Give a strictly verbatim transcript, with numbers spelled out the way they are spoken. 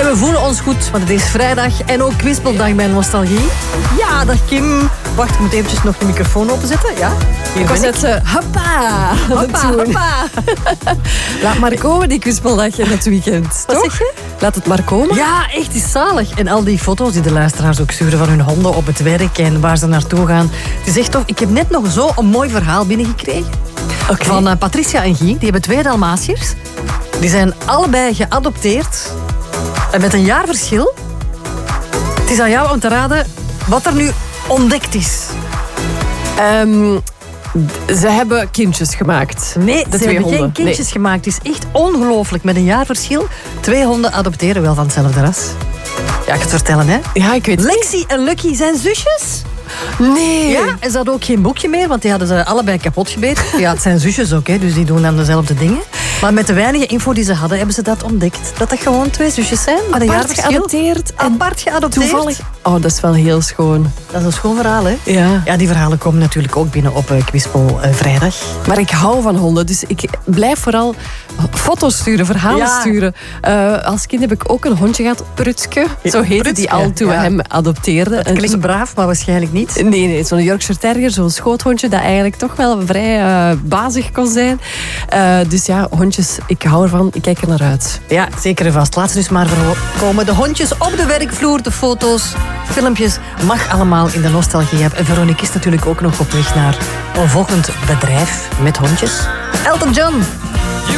we voelen ons goed, want het is vrijdag en ook kwispeldag bij Nostalgie. Ja, dag Kim. Wacht, ik moet eventjes nog de microfoon openzetten. Ja, hier ik was ben net uh, hoppa. Hoppa, hoppa. Laat maar komen, die kwispeldag in het weekend. Wat toch? zeg je? Laat het maar komen. Ja, echt is zalig. En al die foto's die de luisteraars ook sturen van hun honden op het werk en waar ze naartoe gaan. Het is echt tof. Ik heb net nog zo een mooi verhaal binnengekregen. Okay. Van uh, Patricia en Guy. Die hebben twee Dalmatiërs. Die zijn allebei geadopteerd. En met een jaar verschil. Het is aan jou om te raden wat er nu ontdekt is. Um, ze hebben kindjes gemaakt. Nee, de ze twee hebben honden. geen kindjes Nee. gemaakt. Het is echt ongelooflijk. Met een jaar verschil. Twee honden adopteren wel van hetzelfde ras. Ja, ik ga het vertellen, hè. Ja, ik weet het. Lexi en Lucky zijn zusjes. Nee. Ja, en ze hadden ook geen boekje meer, want die hadden ze allebei kapot gebeten. Ja, het zijn zusjes ook, hè, dus die doen dan dezelfde dingen. Maar met de weinige info die ze hadden, hebben ze dat ontdekt. Dat dat gewoon twee zusjes zijn. Met een jaar Apart verschil. geadopteerd. En Apart geadopteerd. toevallig. Oh, dat is wel heel schoon. Dat is een schoon verhaal, hè? Ja. Ja, die verhalen komen natuurlijk ook binnen op uh, Kwispel uh, vrijdag. Maar ik hou van honden, dus ik blijf vooral foto's sturen, verhalen Ja. sturen. Uh, als kind heb ik ook een hondje gehad, Prutske. Zo heette Prutske, die al toen ja. we hem adopteerden. Het klinkt braaf, maar waarschijnlijk niet. Nee, nee, zo'n Yorkshire Terrier, zo'n schoothondje dat eigenlijk toch wel vrij uh, bazig kon zijn. Uh, dus ja, hondjes, ik hou ervan, ik kijk er naar uit. Ja, zeker en vast. Laat ze dus maar komen. De hondjes op de werkvloer, de foto's, filmpjes, mag allemaal in de Nostalgie-app. En Veronique is natuurlijk ook nog op weg naar een volgend bedrijf met hondjes. Elton John.